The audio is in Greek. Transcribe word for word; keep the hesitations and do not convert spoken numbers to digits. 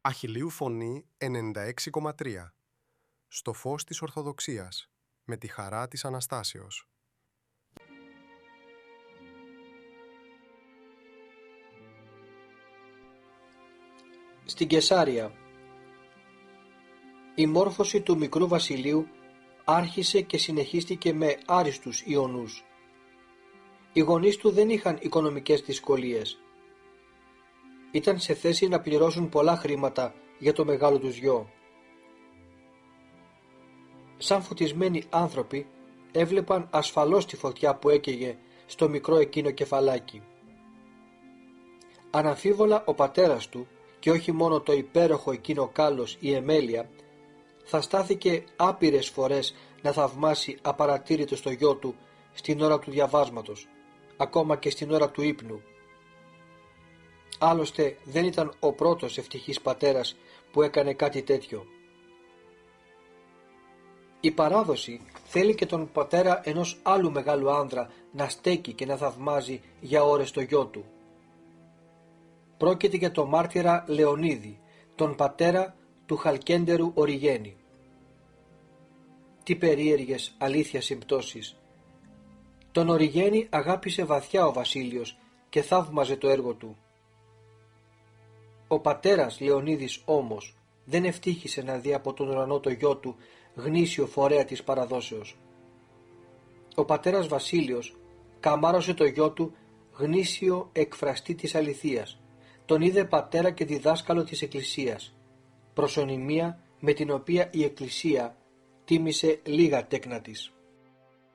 Αχιλλείου Φωνή ενενήντα έξι κόμμα τρία. Στο φως της Ορθοδοξίας, με τη χαρά της Αναστάσεως. Στην Κεσάρια. Η μόρφωση του μικρού βασιλείου άρχισε και συνεχίστηκε με άριστους ιονούς. Οι γονείς του δεν είχαν οικονομικές δυσκολίες. Ήταν σε θέση να πληρώσουν πολλά χρήματα για το μεγάλο τους γιο. Σαν φωτισμένοι άνθρωποι έβλεπαν ασφαλώς τη φωτιά που έκαιγε στο μικρό εκείνο κεφαλάκι. Αναμφίβολα ο πατέρας του, και όχι μόνο το υπέροχο εκείνο κάλος η εμέλεια, θα στάθηκε άπειρες φορές να θαυμάσει απαρατήρητο στο γιο του στην ώρα του διαβάσματος, ακόμα και στην ώρα του ύπνου. Άλλωστε δεν ήταν ο πρώτος ευτυχής πατέρας που έκανε κάτι τέτοιο. Η παράδοση θέλει και τον πατέρα ενός άλλου μεγάλου άνδρα να στέκει και να θαυμάζει για ώρες το γιο του. Πρόκειται για τον μάρτυρα Λεωνίδη, τον πατέρα του Χαλκέντερου Οριγένη. Τι περίεργες αλήθεια συμπτώσεις. Τον Οριγένη αγάπησε βαθιά ο Βασίλειος και θαύμαζε το έργο του. Ο πατέρας Λεωνίδης όμως δεν ευτύχησε να δει από τον ουρανό το γιο του γνήσιο φορέα της παραδόσεως. Ο πατέρας Βασίλειος καμάρωσε το γιο του γνήσιο εκφραστή της αληθείας. Τον είδε πατέρα και διδάσκαλο της Εκκλησίας, προσωνυμία με την οποία η Εκκλησία τίμησε λίγα τέκνα της.